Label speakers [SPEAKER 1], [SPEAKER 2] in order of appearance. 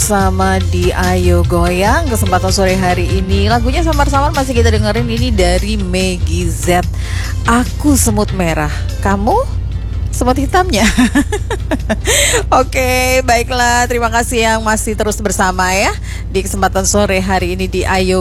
[SPEAKER 1] bersama di Ayo Goyang. Kesempatan sore hari ini lagunya samar-samar masih kita dengerin, ini dari Meggy Z. Aku semut merah, kamu semut hitamnya. Oke, baiklah, terima kasih yang masih terus bersama ya di kesempatan sore hari ini di Ayo